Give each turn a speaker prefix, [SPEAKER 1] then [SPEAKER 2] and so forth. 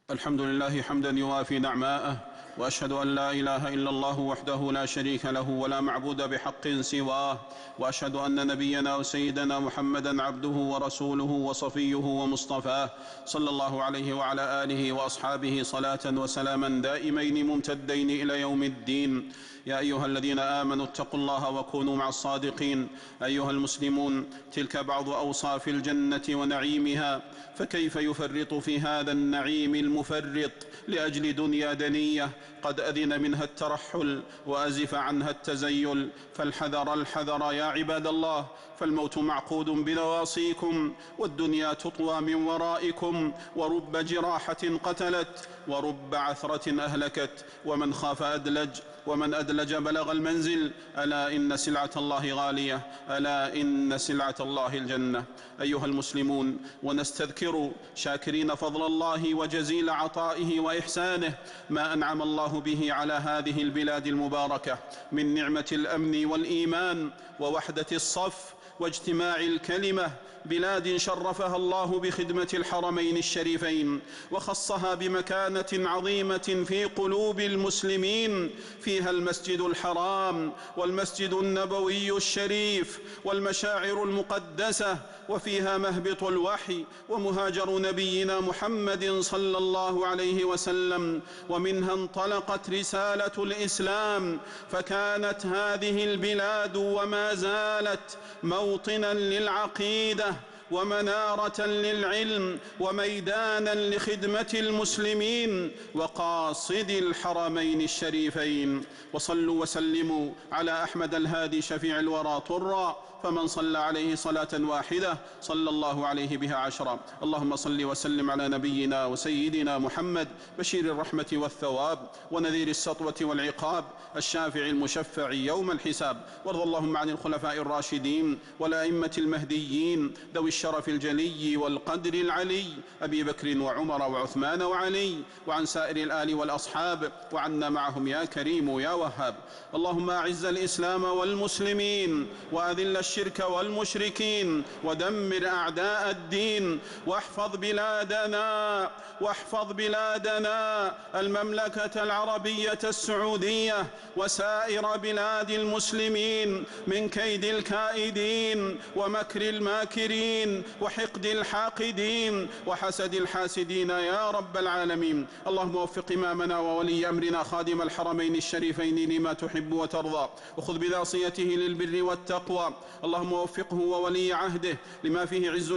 [SPEAKER 1] الحمد لله حمدا يوافي نعماءه، وأشهد أن لا إله إلا الله وحده لا شريك له ولا معبود بحق سواه، وأشهد أن نبينا وسيدنا محمدا عبده ورسوله وصفيه ومصطفاه، صلى الله عليه وعلى آله وأصحابه صلاة وسلاما دائمين ممتدين إلى يوم الدين. يا أيها الذين آمنوا اتقوا الله وكونوا مع الصادقين. أيها المسلمون، تلك بعض أوصاف الجنة ونعيمها، فكيف يفرط في هذا النعيم المفرط لأجل دنيا دنية قد أذن منها الترحل وأزف عنها التزيل؟ فالحذر الحذر يا عباد الله، فالموت معقود بنواصيكم، والدنيا تطوى من ورائكم، ورب جراحة قتلت، ورب عثرة أهلكت، ومن خاف أدلج، ومن أدلج بلغ المنزل. ألا إن سلعة الله غالية، ألا إن سلعة الله الجنة. أيها المسلمون، ونستذكر شاكرين فضل الله وجزيل عطائه وإحسانه ما أنعم الله به على هذه البلاد المباركة من نعمة الأمن والإيمان ووحدة الصف واجتماع الكلمة، بلاد شرفها الله بخدمة الحرمين الشريفين وخصها بمكانة عظيمة في قلوب المسلمين، فيها المسجد الحرام والمسجد النبوي الشريف والمشاعر المقدسة، وفيها مهبط الوحي ومهاجر نبينا محمد صلى الله عليه وسلم، ومنها انطلقت رسالة الإسلام. فكانت هذه البلاد وما زالت موطنا للعقيدة ومنارة للعلم وميدانا لخدمة المسلمين وقاصد الحرمين الشريفين. وصلوا وسلموا على أحمد الهادي شفيع الورى طرا، فمن صلى عليه صلاة واحدة صلى الله عليه بها عشرا. اللهم صل وسلم على نبينا وسيدنا محمد بشير الرحمة والثواب ونذير السطوة والعقاب، الشافع المشفع يوم الحساب. وارض اللهم عن الخلفاء الراشدين والأئمة المهديين ذوي الشرف الجلي والقدر العلي، أبي بكر وعمر وعثمان وعلي، وعن سائر الآل والأصحاب، وعنا معهم يا كريم يا وهاب. اللهم أعز الإسلام والمسلمين، وأذل الشرك والمشركين، ودمر أعداء الدين، واحفظ بلادنا المملكة العربية السعودية وسائر بلاد المسلمين من كيد الكائدين ومكر الماكرين وحقد الحاقدين وحسد الحاسدين يا رب العالمين. اللهم وفق إمامنا وولي أمرنا خادم الحرمين الشريفين لما تحب وترضى، وخذ بناصيته للبر والتقوى. اللهم وفقه وولي عهده لما فيه عز